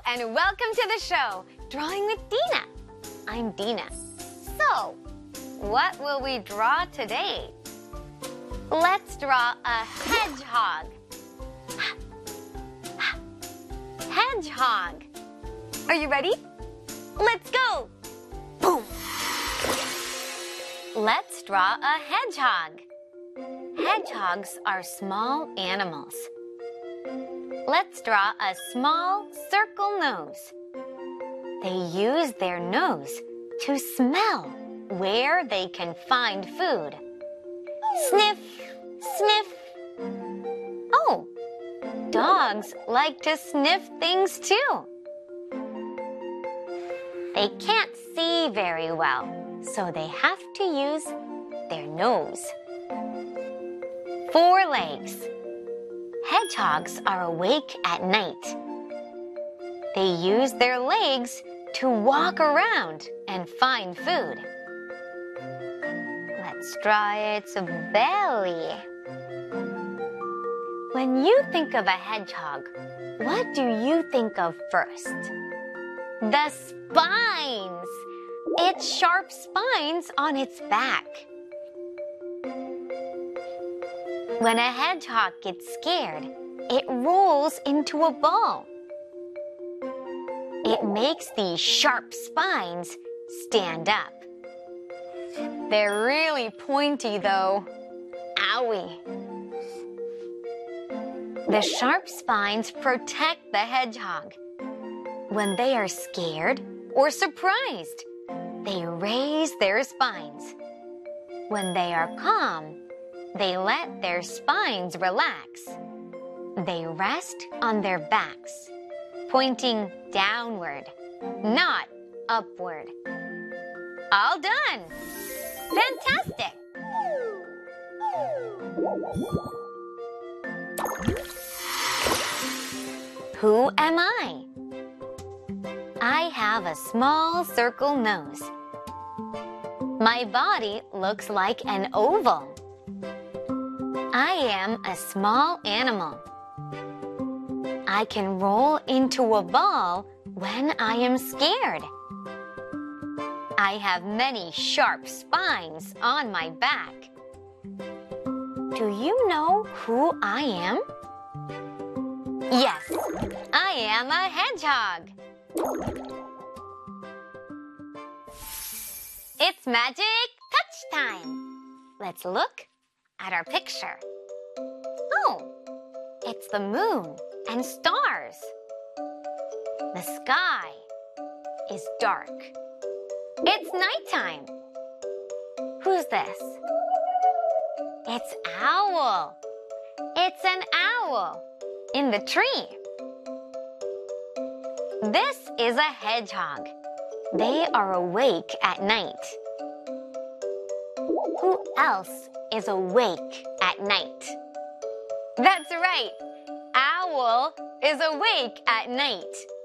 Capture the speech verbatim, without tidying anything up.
and welcome to the show, Drawing with Dina. I'm Dina. So, what will we draw today? Let's draw a hedgehog. Hedgehog. Are you ready? Let's go. Boom. Let's draw a hedgehog. Hedgehogs are small animals. Let's draw a small circle nose. They use their nose to smell where they can find food. Sniff, sniff. Oh, dogs like to sniff things too. They can't see very well, so they have to use their nose. Four legs. Hedgehogs are awake at night. They use their legs to walk around and find food. Let's draw its belly. When you think of a hedgehog, what do you think of first? The spines! Its sharp spines on its back. When a hedgehog gets scared, it rolls into a ball. It makes these sharp spines stand up. They're really pointy though. Owie. The sharp spines protect the hedgehog. When they are scared or surprised, they raise their spines. When they are calm, they let their spines relax. They rest on their backs, pointing downward, not upward. All done! Fantastic! Who am I? I have a small circle nose. My body looks like an oval. I am a small animal. I can roll into a ball when I am scared. I have many sharp spines on my back. Do you know who I am? Yes, I am a hedgehog. It's magic touch time. Let's look at our picture. Oh, it's the moon and stars. The sky is dark. It's nighttime. Who's this? It's Owl. It's an owl in the tree. This is a hedgehog. They are awake at night. Who else is awake at night? That's right. Owl is awake at night.